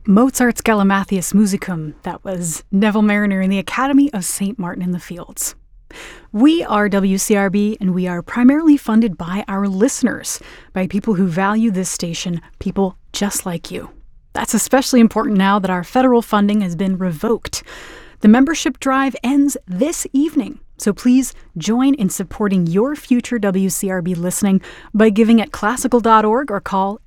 Mozart's Galimathias Musicum, that was Neville Mariner in the Academy of St. Martin in the Fields. We are WCRB, and we are primarily funded by our listeners, by people who value this station, people just like you. That's especially important now that our federal funding has been revoked. The membership drive ends this evening, so please join in supporting your future WCRB listening by giving at classical.org or call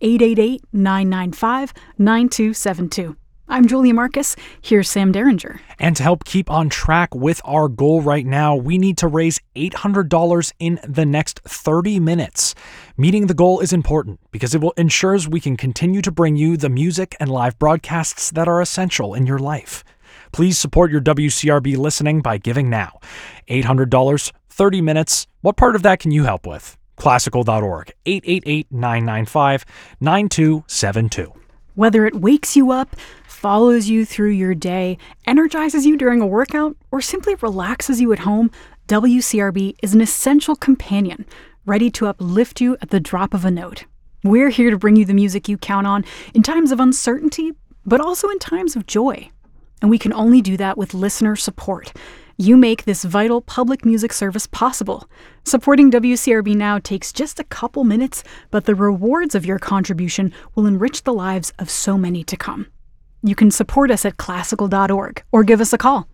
888-995-9272. I'm Julia Marcus. Here's Sam Derringer. And to help keep on track with our goal right now, we need to raise $800 in the next 30 minutes. Meeting the goal is important because it will ensures we can continue to bring you the music and live broadcasts that are essential in your life. Please support your WCRB listening by giving now. $800, 30 minutes. What part of that can you help with? Classical.org, 888-995-9272. Whether it wakes you up, follows you through your day, energizes you during a workout, or simply relaxes you at home, WCRB is an essential companion, ready to uplift you at the drop of a note. We're here to bring you the music you count on in times of uncertainty, but also in times of joy. And we can only do that with listener support. You make this vital public music service possible. Supporting WCRB now takes just a couple minutes, but the rewards of your contribution will enrich the lives of so many to come. You can support us at classical.org or give us a call,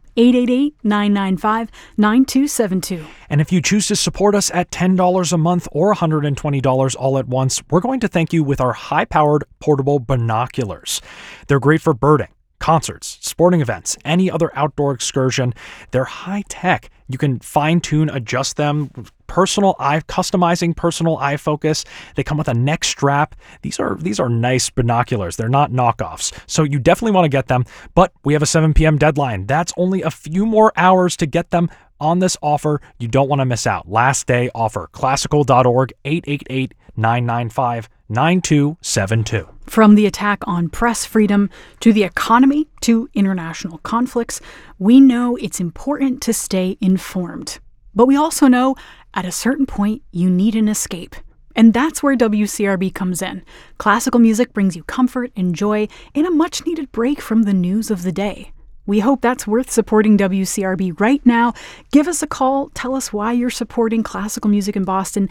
888-995-9272. And if you choose to support us at $10 a month or $120 all at once, we're going to thank you with our high-powered portable binoculars. They're great for birding, concerts, sporting events, any other outdoor excursion. They're high-tech. You can fine-tune, adjust them, customizing personal eye focus. They come with a neck strap. These are nice binoculars. They're not knockoffs. So you definitely want to get them, but we have a 7 p.m. deadline. That's only a few more hours to get them on this offer. You don't want to miss out. Last day offer. Classical.org, 888-995-9272. From the attack on press freedom to the economy to international conflicts, we know it's important to stay informed. But we also know at a certain point you need an escape. And that's where WCRB comes in. Classical music brings you comfort and joy in a much-needed break from the news of the day. We hope that's worth supporting WCRB right now. Give us a call. Tell us why you're supporting classical music in Boston,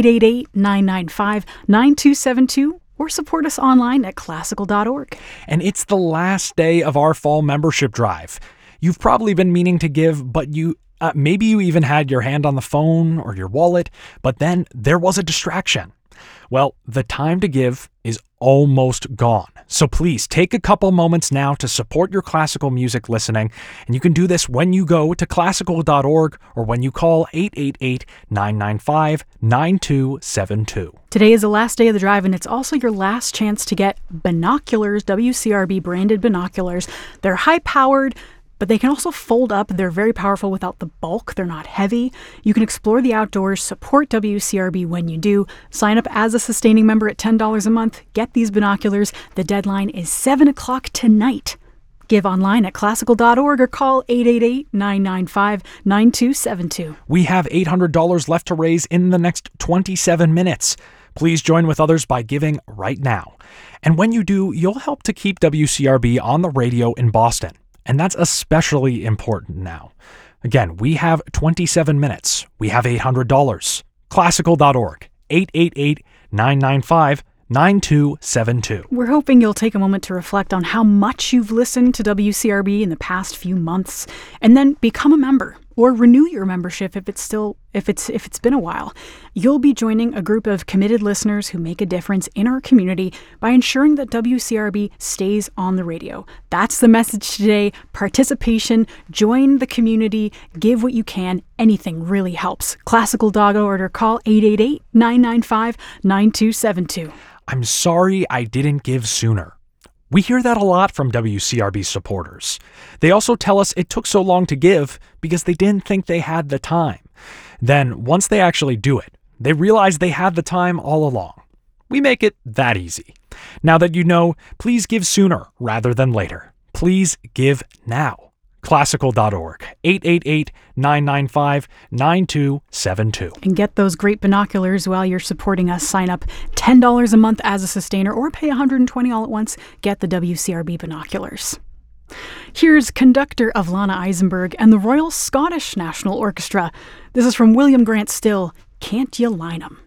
888-995-9272, or support us online at classical.org. And it's the last day of our fall membership drive. You've probably been meaning to give, but maybe you even had your hand on the phone or your wallet, but then there was a distraction. Well, the time to give is almost gone. So please take a couple moments now to support your classical music listening, and you can do this when you go to classical.org or when you call 888-995-9272. Today is the last day of the drive, and it's also your last chance to get binoculars, WCRB branded binoculars. They're high-powered, but they can also fold up. They're very powerful without the bulk. They're not heavy. You can explore the outdoors, support WCRB when you do. Sign up as a sustaining member at $10 a month. Get these binoculars. The deadline is 7 o'clock tonight. Give online at classical.org or call 888-995-9272. We have $800 left to raise in the next 27 minutes. Please join with others by giving right now. And when you do, you'll help to keep WCRB on the radio in Boston. And that's especially important now. Again, we have 27 minutes. We have $800. Classical.org, 888-995-9272. We're hoping you'll take a moment to reflect on how much you've listened to WCRB in the past few months, and then become a member or renew your membership if it's been a while. You'll be joining a group of committed listeners who make a difference in our community by ensuring that WCRB stays on the radio. That's the message today. Participation, join the community, give what you can. Anything really helps. Classical.org or call 888-995-9272. I'm sorry I didn't give sooner. We hear that a lot from WCRB supporters. They also tell us it took so long to give because they didn't think they had the time. Then, once they actually do it, they realize they had the time all along. We make it that easy. Now that you know, please give sooner rather than later. Please give now. classical.org, 888-995-9272. And get those great binoculars while you're supporting us. Sign up $10 a month as a sustainer or pay $120 all at once. Get the WCRB binoculars. Here's conductor of Lana Eisenberg and the Royal Scottish National Orchestra. This is from William Grant Still, Can't You Line 'Em?